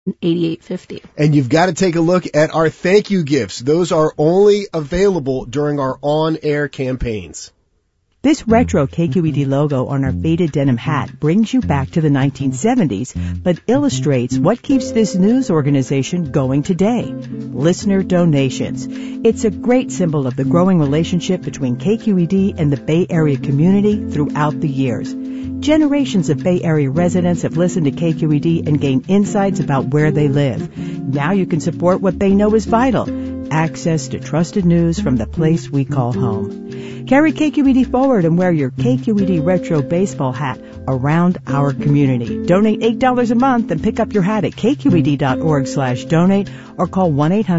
8850. And you've got to take a look at our thank you gifts. Those are only available during our on-air campaigns. This retro KQED logo on our faded denim hat brings you back to the 1970s, but illustrates what keeps this news organization going today. Listener donations. It's a great symbol of the growing relationship between KQED and the Bay Area community throughout the years. Generations of Bay Area residents have listened to KQED and gained insights about where they live. Now you can support what they know is vital. Access to trusted news from the place we call home. Carry KQED forward and wear your KQED Retro Baseball hat around our community. Donate $8 a month and pick up your hat at kqed.org/donate or call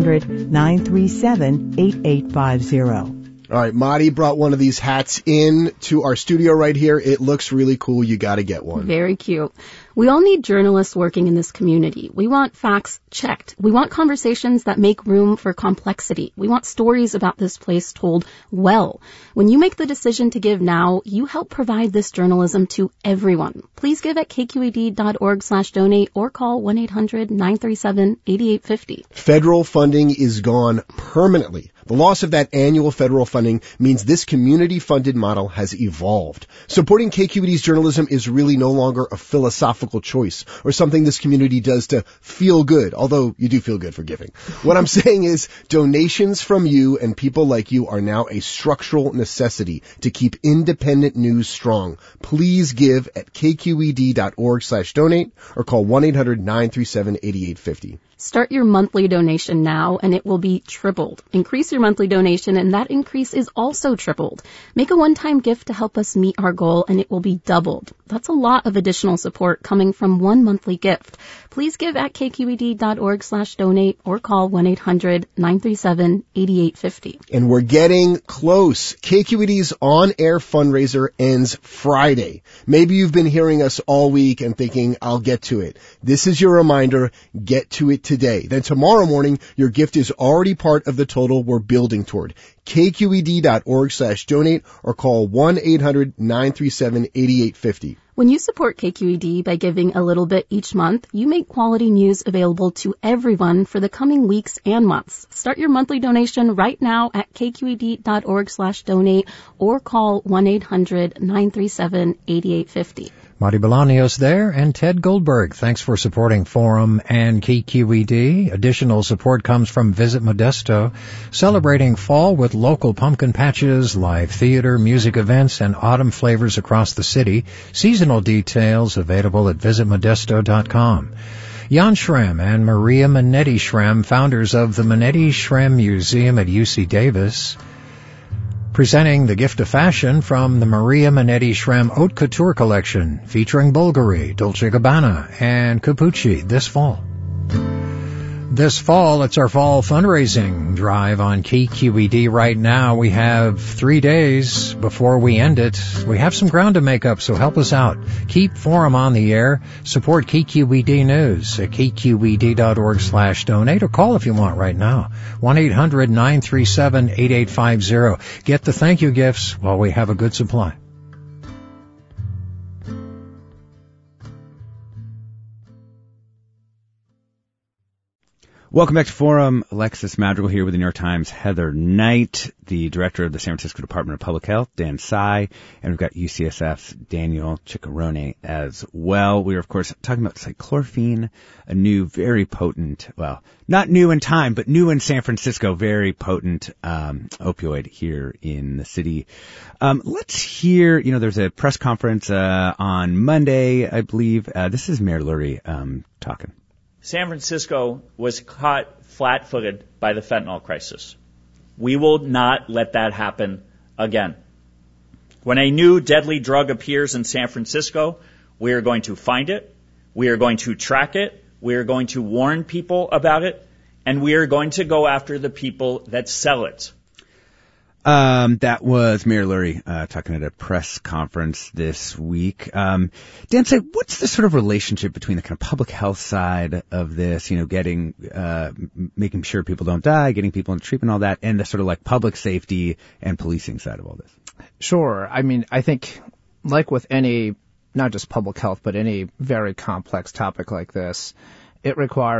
1-800-937-8850. All right, Marty brought one of these hats in to our studio right here. It looks really cool. You got to get one. Very cute. We all need journalists working in this community. We want facts checked. We want conversations that make room for complexity. We want stories about this place told well. When you make the decision to give now, you help provide this journalism to everyone. Please give at kqed.org/donate or call 1-800-937-8850. Federal funding is gone permanently. The loss of that annual federal funding means this community-funded model has evolved. Supporting KQED's journalism is really no longer a philosophical choice or something this community does to feel good, although you do feel good for giving. What I'm saying is donations from you and people like you are now a structural necessity to keep independent news strong. Please give at kqed.org/donate or call 1-800-937-8850. Start your monthly donation now, and it will be tripled. Increase your monthly donation, and that increase is also tripled. Make a one-time gift to help us meet our goal, and it will be doubled. That's a lot of additional support coming from one monthly gift. Please give at kqed.org/donate or call 1-800-937-8850. And we're getting close. KQED's on-air fundraiser ends Friday. Maybe you've been hearing us all week and thinking, I'll get to it. This is your reminder. Get to it today. Then tomorrow morning, your gift is already part of the total we're building toward. kqed.org/donate or call 1-800-937-8850. When you support KQED by giving a little bit each month, you make quality news available to everyone for the coming weeks and months. Start your monthly donation right now at kqed.org/donate or call 1-800-937-8850. Marty Bolaños there, and Ted Goldberg. Thanks for supporting Forum and KQED. Additional support comes from Visit Modesto, celebrating fall with local pumpkin patches, live theater, music events, and autumn flavors across the city. Seasonal details available at visitmodesto.com. Jan Schramm and Maria Minetti Schramm, founders of the Minetti Schramm Museum at UC Davis, presenting the gift of fashion from the Maria Minetti Schramm Haute Couture collection, featuring Bulgari, Dolce & Gabbana, and Capucci this fall. This fall, it's our fall fundraising drive on KQED. Right now, we have 3 days before we end it. We have some ground to make up, so help us out. Keep Forum on the air. Support KQED News at kqed.org/donate or call if you want right now. 1-800-937-8850. Get the thank you gifts while we have a good supply. Welcome back to Forum. Alexis Madrigal here with the New York Times' Heather Knight, the director of the San Francisco Department of Public Health, Dan Tsai, and we've got UCSF's Daniel Ciccarone as well. We are, of course, talking about cyclorphine, a new, very potent, well, not new in time, but new in San Francisco, very potent opioid here in the city. Let's hear, there's a press conference on Monday, I believe. This is Mayor Lurie talking. San Francisco was caught flat-footed by the fentanyl crisis. We will not let that happen again. When a new deadly drug appears in San Francisco, we are going to find it, we are going to track it, we are going to warn people about it, and we are going to go after the people that sell it. That was Mayor Lurie talking at a press conference this week. Dan, say, what's the sort of relationship between the kind of public health side of this, getting, making sure people don't die, getting people into treatment, all that, and the sort of like public safety and policing side of all this? Sure. I mean, I think like with any, not just public health, but any very complex topic like this, it requires